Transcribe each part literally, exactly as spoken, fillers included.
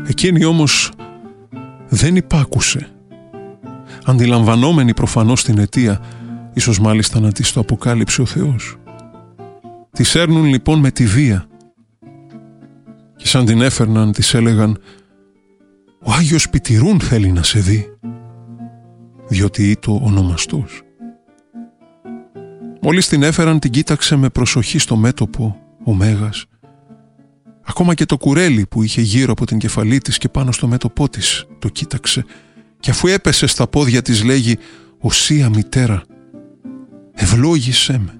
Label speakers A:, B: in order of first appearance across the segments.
A: Εκείνη όμως δεν υπάκουσε. Αντιλαμβανόμενη προφανώς την αιτία, ίσως μάλιστα να της το αποκάλυψε ο Θεός. Της έρνουν λοιπόν με τη βία και σαν την έφερναν της έλεγαν «Ο Άγιος Πιτηρούν θέλει να σε δει», διότι ήτο ονομαστός. Μόλις την έφεραν την κοίταξε με προσοχή στο μέτωπο ο Μέγας. Ακόμα και το κουρέλι που είχε γύρω από την κεφαλή της και πάνω στο μέτωπό της το κοίταξε και αφού έπεσε στα πόδια της λέγει «Οσία μητέρα, ευλόγησέ με».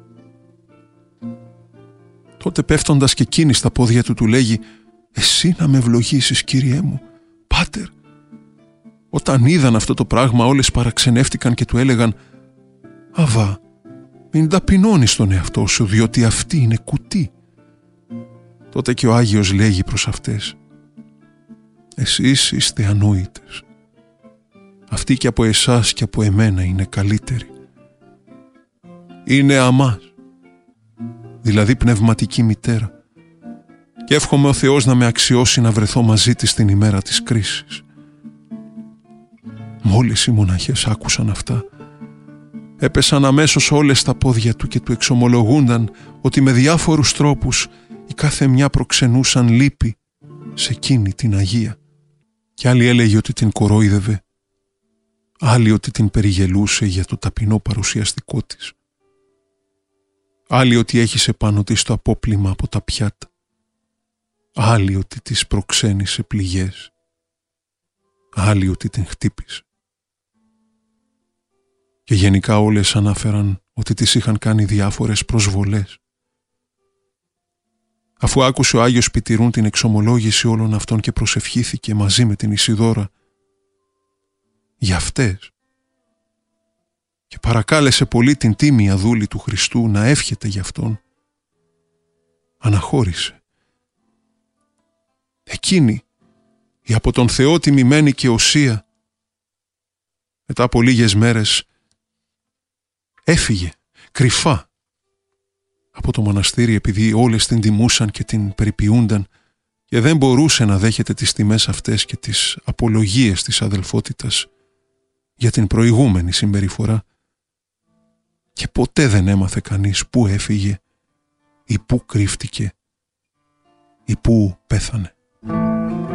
A: Τότε πέφτοντας και εκείνη στα πόδια του του λέγει «Εσύ να με ευλογήσεις, Κύριέ μου, Πάτερ». Όταν είδαν αυτό το πράγμα όλες παραξενεύτηκαν και του έλεγαν «Αβά, μην ταπεινώνεις τον εαυτό σου, διότι αυτή είναι κουτί». Τότε και ο Άγιος λέγει προς αυτές «Εσείς είστε ανόητες. Αυτή και από εσάς και από εμένα είναι καλύτερη. Είναι αμάς, δηλαδή πνευματική μητέρα, και εύχομαι ο Θεός να με αξιώσει να βρεθώ μαζί της την ημέρα της κρίσης». Μόλις οι μοναχές άκουσαν αυτά, έπεσαν αμέσως όλες στα πόδια του και του εξομολογούνταν ότι με διάφορους τρόπους η κάθε μια προξενούσαν λύπη σε εκείνη την Αγία. Κι άλλη έλεγε ότι την κορόιδευε, άλλη ότι την περιγελούσε για το ταπεινό παρουσιαστικό της, άλλη ότι έχισε πάνω της το απόπλημα από τα πιάτα, άλλη ότι της προξένησε πληγές, άλλη ότι την χτύπησε. Και γενικά όλες ανάφεραν ότι της είχαν κάνει διάφορες προσβολές. Αφού άκουσε ο Άγιος Πιτηρούν την εξομολόγηση όλων αυτών και προσευχήθηκε μαζί με την Ισιδώρα για αυτές και παρακάλεσε πολύ την τίμια δούλη του Χριστού να εύχεται για αυτόν, αναχώρησε. Εκείνη, η από τον Θεό τιμημένη και Οσία, μετά από λίγες μέρες έφυγε κρυφά από το μοναστήρι επειδή όλες την τιμούσαν και την περιποιούνταν και δεν μπορούσε να δέχεται τις τιμές αυτές και τις απολογίες της αδελφότητας για την προηγούμενη συμπεριφορά και ποτέ δεν έμαθε κανείς πού έφυγε ή πού κρύφτηκε ή πού πέθανε.